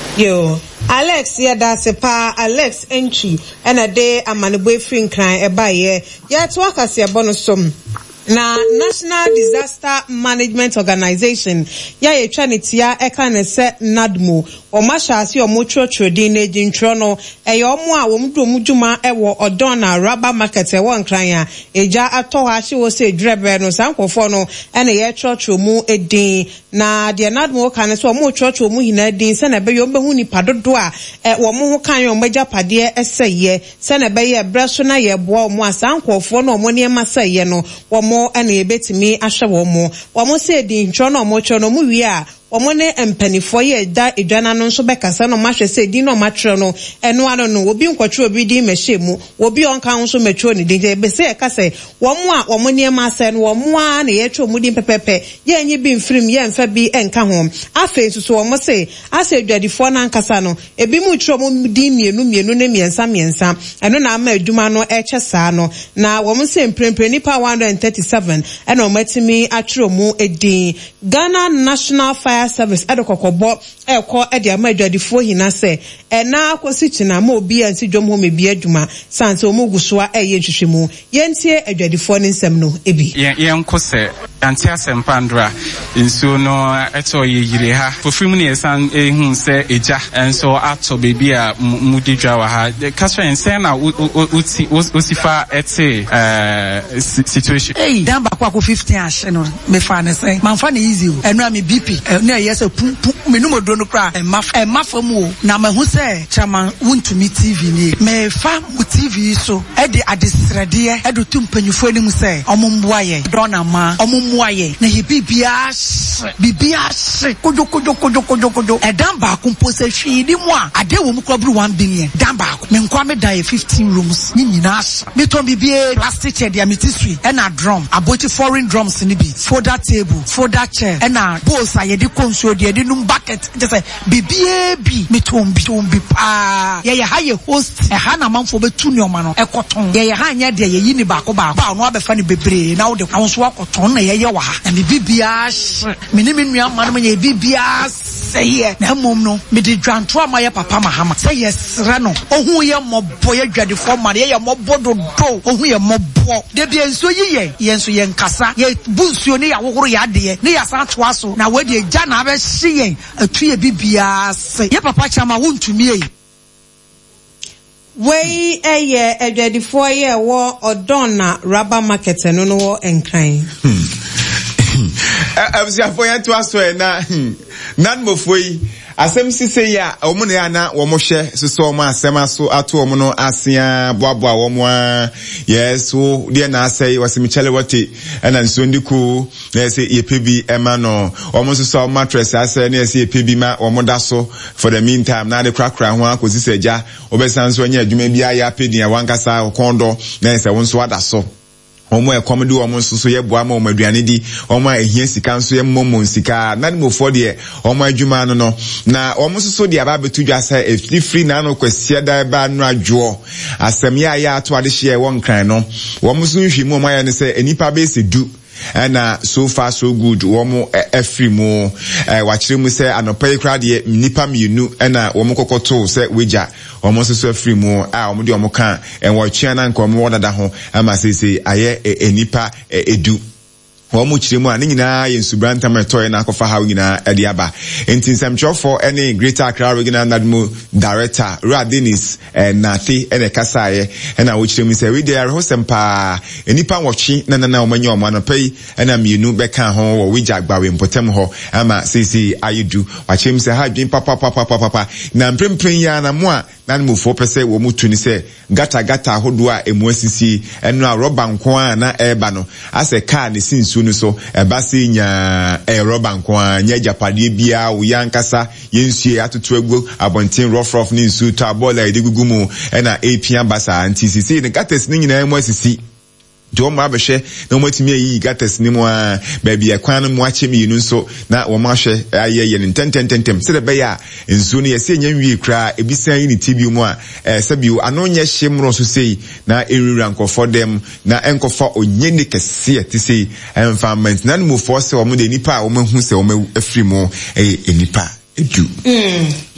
Yo, Alex, that's a pa, Alex entry, and a day a man boyfriend crying a buy ye. Yet, work as your bonus sum. Na National Disaster Management Organization ya ye twaniti ya eka ne se NADMO o mashasi o mochotro din na jintro no eyo omo a wo mdo mudwuma ewo Odona Rubber Market ewo nkran ya eja ato ha hye wo se drebe no sankofo no ene ye chotro mu edin na de NADMO kan so omo chotro mu hina din se na be yo behu ni padodo a wo mo ho kan yo magya pade eseye se na be ye breso na ye boa omo asankofo no omo ne maseye no mo ene ebetimi ahwe wo mo se di ntro no mo cho no mu wi a omo ne empanifo ye da edwana no nso bekasa no mahwe se di no matro no eno ano no obi nkwatro obi di mehemu obi onka nso metro ni di be se e kase wo mo a omo ne ma se no wo mo a na ye tro mu di pepepe ye nyi bi mfrim ye mfa bi enka ho afa so wo mo se ase edwadifo na nkasa no ebi mu tro mu di mienu ne miensa eno na ama adwuma no eche saa no na wo mo se mprempre nipa 137 eno matimi atro mu edin Ghana National Fire Service adokokobo eko ede amadwadifo hina se na akwosichina ma obi ansi dwom ho mebi adwuma sanse omugusoa eye hwehwemu yentie adwadifo ne nsem no ebi yenkose antia sempandra insuo no eto yeyire ha fofim ne esan ehun se eja enso ato bebi a mudidwa wa ha kaswa ensen na osifa ete situation dan ba kwa ko 15 ahye no me fa ne sen man fa ne easy enu am BP na yes pum menum do no kra emma famu na mahu se chairman wuntumi TV ni me fa mu TV so e de adesrede e do tumpanyufo anim se omomboaye dona ma omomboaye na he bibia kojo e dan ba compose hwi ni mu a ade wo mu kwabru 1 billion dan ba me nkwa me dan 15 rooms ni nyina me ton bibia plastic chair dia metisui e na drum aboti foreign drums ni bi foda table foda chair e na bowls aye de konsuo de num bucket just say bibia bi me ton bi pa ye ha ye host e ha na manfo betu ni oma no e koton ye ha anya de ye yini ba no abefa ni bebre na wo de awonso akoton na ye wa ha na bibia me ni menua ma no ye bibia say na mom no me de dwanto amaye papa mahama say yes rano ohun ye mobo ye dwadefo ma ye mobo dodo ohun ye mobo de bia nso yiye ye nso ye nkasa ye bunsuo ni ya wohoro ya de ni ya san to aso na we de gya na be hye atu ye bibia say ye papa chama wuntumi yi Wei eye edwadifo ye wo Odona Rubber Market no no wo enkran absia for yan to aso na nan mofoi asem sise ya omo na na wo mo hye so mo asem aso ato omo no asia boaboa wo mo yes wo de na asai wasemi chele wati na nso ndiku na se yepebi ema no omo so mattress asai na se yepebi ma omo da so for the meantime na de krakra ho akosi seja obesan so anya adwuma bia ya pedi wankasa okondo na se won so ada so omo e komedi omo nso ye boa ma omo aduane di omo ehia sika nso ye mmom sika na mo fo de omo adwuma no na omo nso de aba betu dwasa e free na no kwasia da ba no adwo asem ya ato ade hye won kran no omo nso nhwi mo ya ne se enipa be se du and so far so good womo every mo wachire mu se anopai kra de nipa mienu na womo kokoto se weja womo so every mo womo de womo kan en wo twia na nko mo dada ho ama sese aye enipa edu womo chire mu ani nyina ye nsubranta metoy na akofa hawo nyina ade aba enti nsamchofo any Greater Accra Regional NADMO Director Radinis Nati ene kasaye na wo chire mu se we there hosempa enipa wochi na omanyo omanopai na mienu beka ho wo wija gbawe mpotem ho ama sisi ayedu wachire mu se ha dwen papa na mprempren ya na mo a NADMO fo pese wo mutu ni se gata hodo a emu asisi eno a roba nko a na eba no ase car ne sinsu no so ebase nya roba nko a nya japade bia wo yankasa yensie atoto agwo abonten rough ni nsu to abola edigugu mu na apia basa antisisi ne gates ni nyina emu asisi do ma behwe na mo timi yi gates ni mo a baby akwan mo achemi nu nso na wo ma hwe aye tentem se de be ya nsu ni yesi nya nwie kra ebisan yi ni tibi mu a sabiu ano nya hyemro so sei na erura nkofo dem na enkofa onye ne kese ti sei environment na mo force wo mo de nipa wo ma hu se wo ma afri mo enipa edu